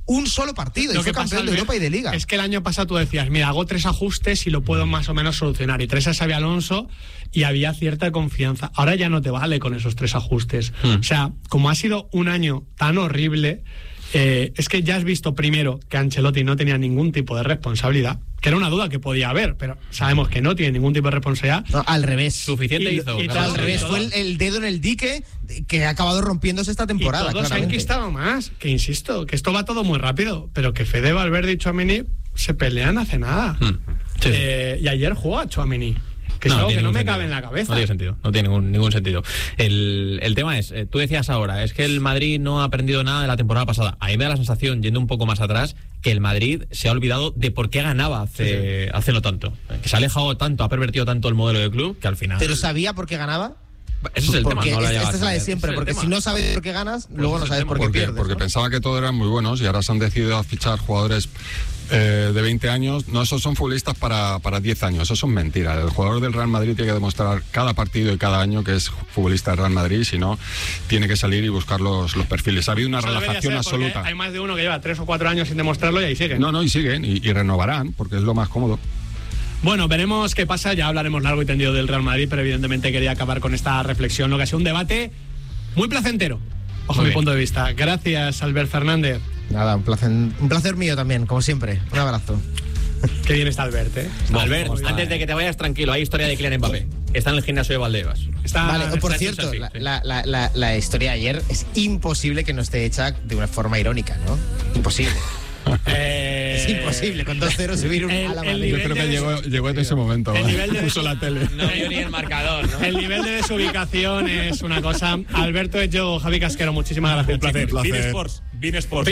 un solo partido y fue campeón de Europa y de Liga. Es que el año pasado tú decías, mira, hago 3 ajustes y lo puedo más o menos solucionar. Y traes a Xabi Alonso y había cierta confianza. Ahora ya no te vale con esos 3 ajustes. O sea, como ha sido un año tan horrible, es que ya has visto primero que Ancelotti no tenía ningún tipo de responsabilidad, que era una duda que podía haber, pero sabemos que no tiene ningún tipo de responsabilidad. No, al revés. Suficiente hizo. Al revés, fue el dedo en el dique que ha acabado rompiéndose esta temporada. Y todos han enquistado más, que insisto, que esto va todo muy rápido, pero que Fede, Valverde y Tchouaméni se pelean hace nada. Sí. Y ayer jugó a Tchouaméni. Que es algo que no me cabe en la cabeza. No tiene sentido, no tiene ningún sentido. El tema es, tú decías ahora, es que el Madrid no ha aprendido nada de la temporada pasada. A mí me da la sensación, yendo un poco más atrás, que el Madrid se ha olvidado de por qué ganaba hace no tanto. Que se ha alejado tanto, ha pervertido tanto el modelo de club, que al final... ¿Pero sabía por qué ganaba? Ese es el tema. No esta es la de siempre, porque si no sabes por qué ganas, luego no sabes por qué pierdes. Porque pensaba que todos eran muy buenos y ahora se han decidido a fichar jugadores de 20 años. No, esos son futbolistas para 10 años, eso son mentiras. El jugador del Real Madrid tiene que demostrar cada partido y cada año que es futbolista del Real Madrid, si no, tiene que salir y buscar los perfiles. Ha habido una relajación absoluta. Hay más de uno que lleva 3 o 4 años sin demostrarlo y ahí siguen. No, y siguen, y renovarán, porque es lo más cómodo. Bueno, veremos qué pasa, ya hablaremos largo y tendido del Real Madrid, pero evidentemente quería acabar con esta reflexión, lo que ha sido un debate muy placentero, bajo mi punto de vista. Gracias, Albert Fernández. Nada, un placer mío también, como siempre. Un abrazo. Qué bien está Albert, ¿eh? Albert, antes de que te vayas, tranquilo, hay historia de Kylian Mbappé. Está en el gimnasio de Valdebebas. Por cierto, la historia de ayer es imposible que no esté hecha de una forma irónica, ¿no? Imposible. Es imposible con 2-0 subir a la Madrid. Yo creo que llegó en ese momento. El nivel de puso la tele. No vio ni el marcador, ¿no? El nivel de desubicación es una cosa. Alberto Ello, Javi Casquero, muchísimas gracias. Un placer. Bein Sports.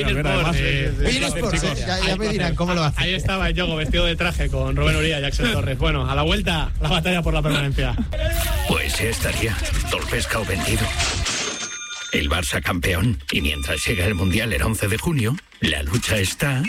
Ya me dirán cómo lo hace. Ahí estaba Yogo vestido de traje con Rubén Uría y Axel Torres. Bueno, a la vuelta, la batalla por la permanencia. Pues ya estaría. Todo el pescado vendido. El Barça campeón. Y mientras llega el Mundial el 11 de junio, la lucha está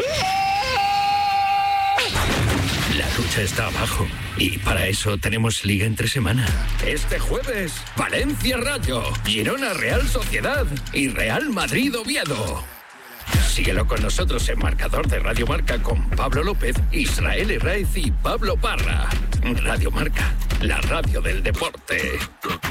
abajo. Y para eso tenemos Liga entre semana. Este jueves, Valencia Rayo, Girona Real Sociedad y Real Madrid Oviedo. Síguelo con nosotros en Marcador de Radio Marca con Pablo López, Israel Herraiz y Pablo Parra. Radio Marca, la radio del deporte.